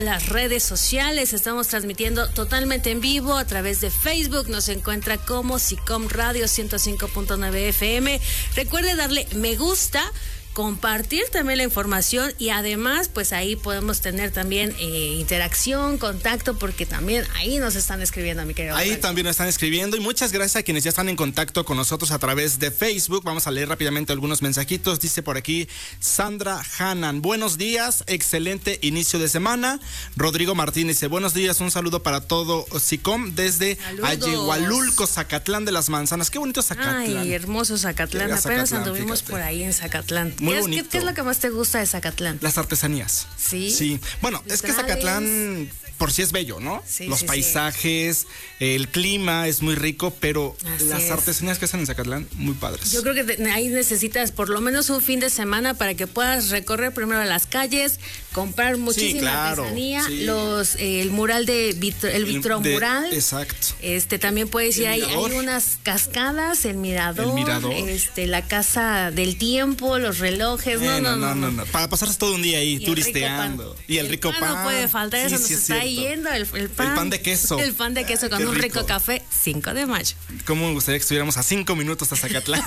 Las redes sociales, estamos transmitiendo totalmente en vivo a través de Facebook, nos encuentra como SICOM Radio 105.9 FM. Recuerde darle me gusta, compartir también la información y además pues ahí podemos tener también interacción, contacto, porque también ahí nos están escribiendo, mi querido. Ahí también nos están escribiendo y muchas gracias a quienes ya están en contacto con nosotros a través de Facebook. Vamos a leer rápidamente algunos mensajitos. Dice por aquí Sandra Hanan, buenos días, excelente inicio de semana. Rodrigo Martínez dice buenos días, un saludo para todo SICOM desde Ayehualulco, Zacatlán de las Manzanas. Qué bonito Zacatlán. Ay, hermoso Zacatlán, apenas anduvimos por ahí en Zacatlán. Muy bonito. ¿Qué es lo que más te gusta de Zacatlán? Las artesanías. Sí. Sí. Bueno, es que Zacatlán por sí es bello, ¿no? Sí, los paisajes, el clima es muy rico, pero las artesanías que hacen en Zacatlán, muy padres. Yo creo que ahí necesitas por lo menos un fin de semana para que puedas recorrer primero las calles, comprar muchísima artesanía, el mural el vitromural. Exacto. También puedes ir ahí, hay unas cascadas, el mirador, la casa del tiempo, los relojes, no. Para pasarse todo un día ahí turisteando. Y el rico pan. No puede faltar, eso nos está yendo, el pan. El pan de queso. El pan de queso con un rico café, 5 de mayo. ¿Cómo me gustaría que estuviéramos a 5 minutos a Zacatlán?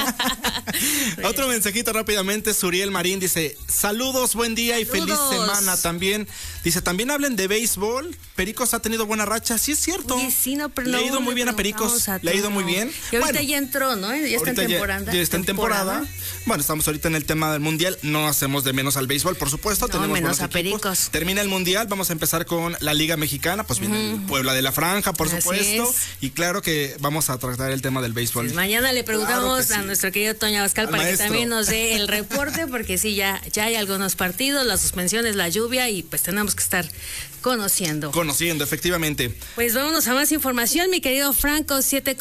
Otro mensajito rápidamente, Suriel Marín dice, saludos, buen día y feliz semana también. Dice, también hablen de béisbol, Pericos ha tenido buena racha, sí es cierto. Oye, sí, pero le ha ido muy bien a Pericos, le ha ido muy bien. Y ahorita ya entró, ¿no? Ya está en temporada. Ya está en temporada. Bueno, estamos ahorita en el tema del mundial, no hacemos de menos al béisbol, por supuesto. No, tenemos menos a equipos. Pericos. Termina el mundial, vamos a empezar con la Liga Mexicana, pues viene el Puebla de la Franja, por supuesto. Y claro que vamos a tratar el tema del béisbol. Pues mañana le preguntamos a nuestro querido Toño Abascal para que también nos dé el reporte, porque sí, ya hay algunos partidos, las suspensiones, la lluvia, y pues tenemos que estar conociendo, efectivamente. Pues vámonos a más información, mi querido Franco,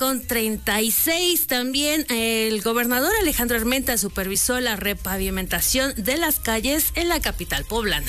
7:36. También el gobernador Alejandro Armenta supervisó la repavimentación de las calles en la capital poblana.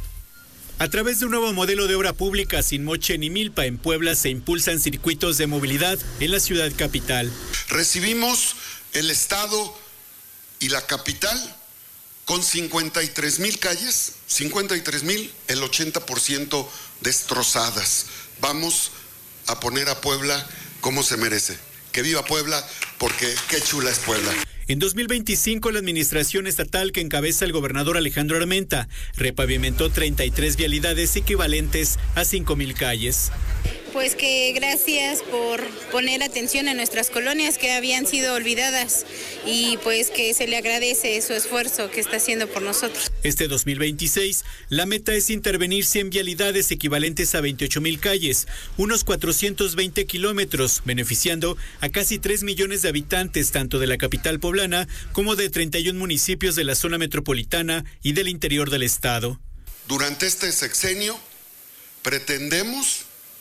A través de un nuevo modelo de obra pública sin moche ni milpa en Puebla se impulsan circuitos de movilidad en la ciudad capital. Recibimos el estado y la capital con 53,000 calles, 53,000, el 80% destrozadas. Vamos a poner a Puebla como se merece. Que viva Puebla, porque qué chula es Puebla. En 2025, la administración estatal que encabeza el gobernador Alejandro Armenta repavimentó 33 vialidades equivalentes a 5,000 calles. Pues que gracias por poner atención a nuestras colonias que habían sido olvidadas y pues que se le agradece su esfuerzo que está haciendo por nosotros. Este 2026, la meta es intervenir 100 vialidades equivalentes a 28,000 calles, unos 420 kilómetros, beneficiando a casi 3 millones de habitantes, tanto de la capital poblana como de 31 municipios de la zona metropolitana y del interior del estado. Durante este sexenio pretendemos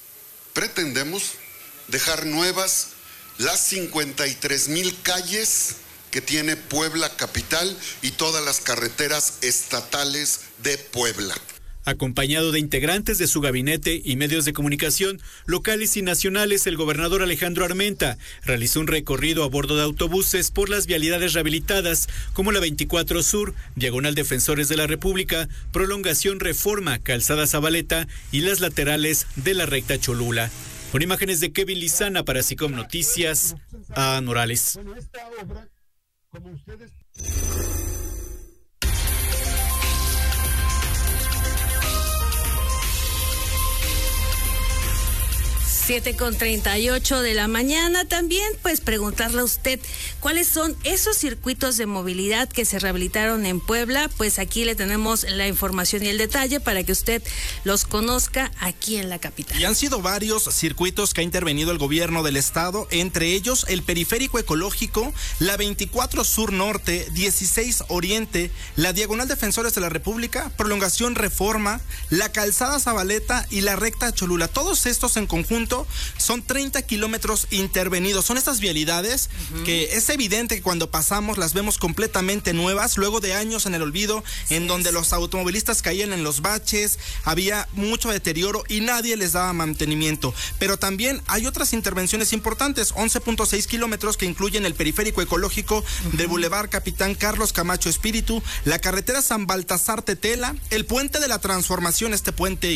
dejar nuevas las 53,000 calles que tiene Puebla capital y todas las carreteras estatales de Puebla. Acompañado de integrantes de su gabinete y medios de comunicación locales y nacionales, el gobernador Alejandro Armenta realizó un recorrido a bordo de autobuses por las vialidades rehabilitadas como la 24 Sur, Diagonal Defensores de la República, Prolongación Reforma, Calzada Zabaleta y las laterales de la recta Cholula. Con imágenes de Kevin Lizana para SICOM Noticias, a Morales. 7:38 de la mañana. También pues preguntarle a usted cuáles son esos circuitos de movilidad que se rehabilitaron en Puebla. Pues aquí le tenemos la información y el detalle para que usted los conozca aquí en la capital. Y han sido varios circuitos que ha intervenido el gobierno del estado, entre ellos el Periférico Ecológico, la 24 Sur Norte, 16 Oriente, la Diagonal Defensores de la República, Prolongación Reforma, la Calzada Zabaleta y la recta Cholula. Todos estos en conjunto momento son 30 kilómetros intervenidos. Son estas vialidades que es evidente que cuando pasamos las vemos completamente nuevas, luego de años en el olvido, en donde los automovilistas caían en los baches, había mucho deterioro y nadie les daba mantenimiento. Pero también hay otras intervenciones importantes, 11.6 kilómetros que incluyen el periférico ecológico del Boulevard Capitán Carlos Camacho Espíritu, la carretera San Baltasar Tetela, el puente de la Transformación, este puente